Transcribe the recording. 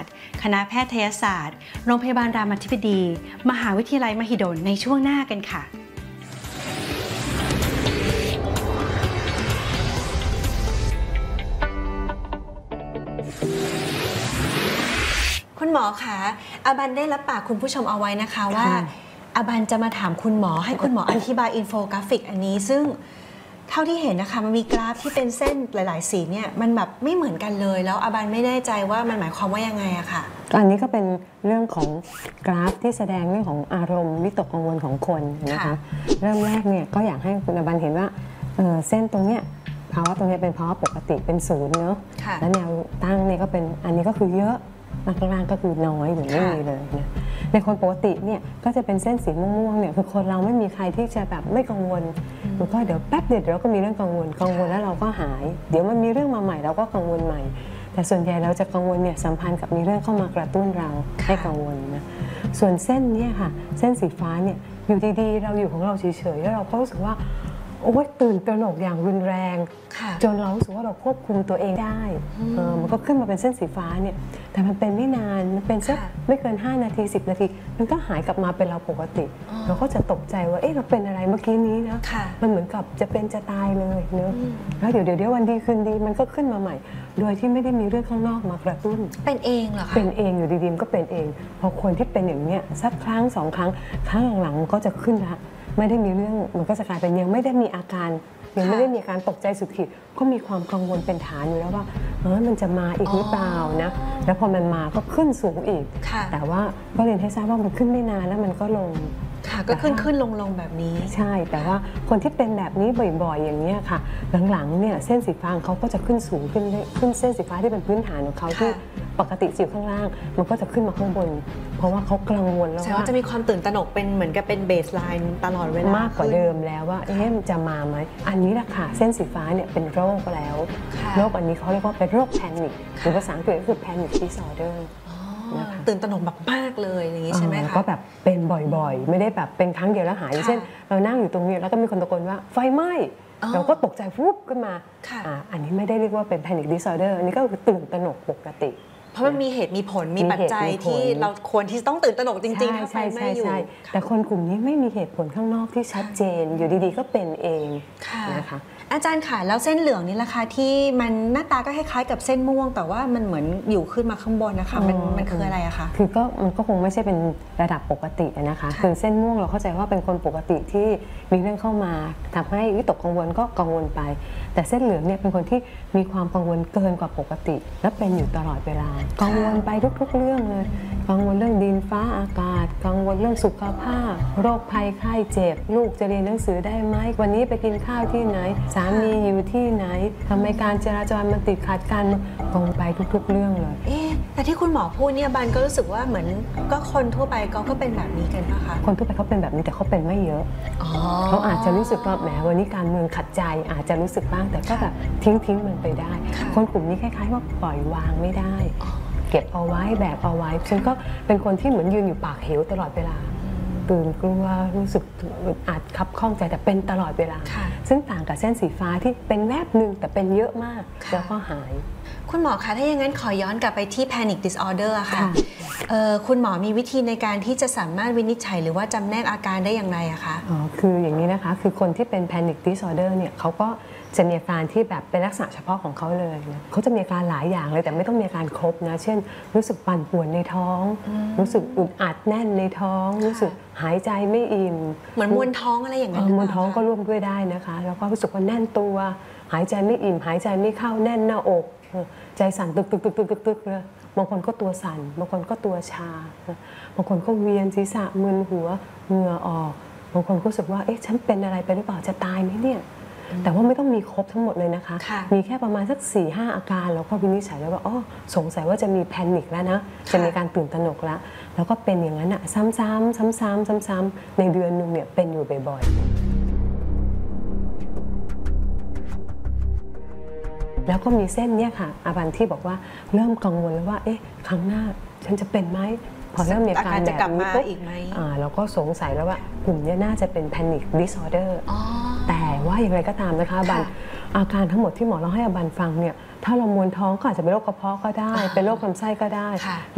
ตร์คณะแพทยศาสตร์โรงพยาบาลรามาธิบดีมหาวิทยาลัยมหิดลในช่วงหน้ากันค่ะคุณหมอคะอาบันได้รับปากคุณผู้ชมเอาไว้นะคะว่าอาบันจะมาถามคุณหมอให้คุณหมออธิบายอินโฟกราฟิกอันนี้ซึ่งเท่าที่เห็นนะคะมันมีกราฟที่เป็นเส้นหลายๆสีเนี่ยมันแบบไม่เหมือนกันเลยแล้วอาบันไม่แน่ใจว่ามันหมายความว่ายังไงอะค่ะอันนี้ก็เป็นเรื่องของกราฟที่แสดงเรื่องของอารมณ์วิตกกังวลของคนนะคะเริ่มแรกเนี่ยก็อยากให้คุณอาบันเห็นว่าเส้นตรงเนี้ยภาวะตรงนี้เป็นภาวะปกติเป็นศูนย์เนาะและแนวตั้งเนี่ยก็เป็นอันนี้ก็คือเยอะข้างล่างก็คือน้อยหรือไม่มีเลยนะในคนปกติเนี่ยก็จะเป็นเส้นสีม่วงๆเนี่ยคือคนเราไม่มีใครที่จะแบบไม่กังวลแล้วก็เดี๋ยวแป๊บเดียวเราก็มีเรื่องกังวลแล้วเราก็หายเดี๋ยวมันมีเรื่องมาใหม่เราก็กังวลใหม่แต่ส่วนใหญ่เราจะกังวลเนี่ยสัมพันธ์กับมีเรื่องเข้ามากระตุ้นเราให้กังวลนะส่วนเส้นเนี่ยค่ะเส้นสีฟ้าเนี่ยอยู่ดีๆเราอยู่ของเราเฉยๆแล้วเราก็รู้สึกว่าโอ้ยตื่นตระหนกอย่างรุนแรงจนเรารู้สึกว่าเราควบคุมตัวเองได้มันก็ขึ้นมาเป็นเส้นสีฟ้าเนี่ยแต่มันเป็นไม่นานมันเป็นสักไม่เกิน5 นาที10 นาทีมันก็หายกลับมาเป็นเราปกติเราก็จะตกใจว่าเอ๊ะเราเป็นอะไรเมื่อกี้นี้นะมันเหมือนกับจะเป็นจะตายเลยเนอะแล้วเดี๋ยววันดีคืนดีมันก็ขึ้นมาใหม่โดยที่ไม่ได้มีเรื่องข้างนอกมากระตุ้นเป็นเองเหรอคะเป็นเองอยู่ดีๆก็เป็นเองพอคนที่เป็นอย่างเนี้ยสักครั้ง2 ครั้งหลังๆก็จะขึ้นละไม่ได้มีเรื่องมันก็จะกลายเป็นยังไม่ได้มีอาการยังไม่ได้มีการตกใจสุดขีดก็มีความกังวลเป็นฐานอยู่แล้วว่ามันจะมาอีกหรือเปล่านะแล้วพอมันมาก็ขึ้นสูงอีกแต่ว่าก็เรียนให้ทราบว่ามันขึ้นไม่นานแล้วมันก็ลงก็ขึ้นลงแบบนี้ใช่แต่ว่าคนที่เป็นแบบนี้บ่อยๆอย่างนี้ค่ะหลังๆเนี่ยเส้นสีฟ้าเขาก็จะขึ้นสูงขึ้นเส้นสีฟ้าที่เป็นพื้นฐานของเขาที่ปกติอยู่ข้างล่างมันก็จะขึ้นมาข้างบนเพราะว่าเขากังวลแล้วว่าจะมีความตื่นตระหนกเป็นเหมือนกับเป็นเบสไลน์ตลอดเวลามากกว่าเดิมแล้วว่าจะมาไหมอันนี้แหละค่ะเส้นสีฟ้าเนี่ยเป็นโรคแล้วโรคอันนี้เขาเรียกว่าเป็นโรคแพนิคหรือภาษาอังกฤษก็คือ panic disorder ตื่นตระหนกแบบมากเลยอย่างนี้ใช่ไหมคะก็แบบเป็นบ่อยๆไม่ได้แบบเป็นครั้งเดียวแล้วหายเช่นเรานั่งอยู่ตรงนี้แล้วก็มีคนตะโกนว่าไฟไหม้เราก็ตกใจฟุบขึ้นมาอันนี้ไม่ได้เรียกว่าเป็น panic disorder อันนี้ก็คือตื่นตระหนกปกติเพราะมันมีเหตุมีผลมีปัจจัยที่เราควรที่ต้องตื่นตระหนกจริงๆถ้าไฟไหม้อยู่แต่คนกลุ่มนี้ไม่มีเหตุผลข้างนอกที่ชัดเจนอยู่ดีๆก็เป็นเองนะคะอาจารย์ค่ะแล้วเส้นเหลืองนี่ล่ะคะที่มันหน้าตาก็คล้ายๆกับเส้นม่วงแต่ว่ามันเหมือนอยู่ขึ้นมาข้างบนนะคะมันคืออะไรอะคะคือมันก็คงไม่ใช่เป็นระดับปกตินะคะคือเส้นม่วงเราเข้าใจว่าเป็นคนปกติที่มีเรื่องเข้ามาทำให้วิตกกังวลก็กังวลไปแต่เส้นเหลืองเนี่ยเป็นคนที่มีความกังวลเกินกว่าปกติและเป็นอยู่ตลอดเวลากังวลไปทุกๆเรื่องเลยกังวลเรื่องดินฟ้าอากาศกังวลเรื่องสุขภาพโรคภัยไข้เจ็บลูกจะเรียนหนังสือได้ไหมวันนี้ไปกินข้าวที่ไหนสามีอยู่ที่ไหนทำไมการจราจรมันติดขัดกันกังวลไปทุกๆเรื่องเลยแต่ที่คุณหมอพูดเนี่ยบันก็รู้สึกว่าเหมือนก็คนทั่วไปก็เป็นแบบนี้กันนะคะคนทั่วไปเขาเป็นแบบนี้แต่เขาเป็นไม่เยอะเขาอาจจะรู้สึกว่าแหมวันนี้การเมืองขัดใจอาจจะรู้สึกบ้างแต่ก็แบบทิ้งมันไปได้คนกลุ่มนี้คล้ายๆว่าปล่อยวางไม่ได้เก็บเอาไว้แบบเอาไว้ฉันก็เป็นคนที่เหมือนยืนอยู่ปากเหวตลอดเวลาตื่นกลัวรู้สึกอาจคับข้องใจแต่เป็นตลอดเวลาซึ่งต่างกับเส้นสีฟ้าที่เป็นแวบหนึ่งแต่เป็นเยอะมากแล้วก็หายคุณหมอคะถ้าอย่างนั้นขอย้อนกลับไปที่ panic disorder อะค่ะคุณหมอมีวิธีในการที่จะสามารถวินิจฉัยหรือว่าจำแนกอาการได้อย่างไรอะคะคืออย่างนี้นะคะคือคนที่เป็น panic disorder เนี่ยเขาก็จะมีอาการที่แบบเป็นลักษณะเฉพาะของเขาเลยนะเขาจะมีอาการหลายอย่างเลยแต่ไม่ต้องมีอาการครบนะเช่นรู้สึกปั่นป่วนในท้องรู้สึกอึดอัดแน่นในท้องรู้สึกหายใจไม่อิ่มเหมือนมวนท้องอะไรอย่างนั้นมวนท้องก็ร่วมด้วยได้นะคะแล้วก็รู้สึกว่าแน่นตัวหายใจไม่อิ่มหายใจไม่เข้าแน่นหน้าอกใจสั่นตึกเลยบางคนก็ตัวสั่นบางคนก็ตัวชาบางคนก็เวียนศีรษะมึนหัวเหงื่อออกบางคนก็รู้สึกว่าเอ๊ะฉันเป็นอะไรไปหรือเปล่าจะตายไหมเนี่ยแต่ว่าไม่ต้องมีครบทั้งหมดเลยนะคะมีแค่ประมาณสัก 4-5 อาการแล้วก็วินิจฉัยแล้วว่าสงสัยว่าจะมีแพนิคแล้วนะจะมีการตื่นตระหนกแล้วก็เป็นอย่างนั้นอ่ะซ้ำๆในเดือนนึงเนี่ยเป็นอยู่บ่อยๆแล้วก็มีเส้นเนี่ยค่ะอาบันที่บอกว่าเริ่มกังวลแล้วว่าเอ๊ะครั้งหน้าฉันจะเป็นไหมพอเริ่มมีอาการแบบนี้ปุ๊บเราก็สงสัยแล้วว่ากลุ่มนี้น่าจะเป็น panic disorder แต่ว่าอย่างไรก็ตามนะคะบันอาการทั้งหมดที่หมอเราให้อาบันฟังเนี่ยถ้าเรามวนท้องก็อาจจะเป็นโรคกระเพาะก็ได้เป็นโรคลำไส้ก็ได้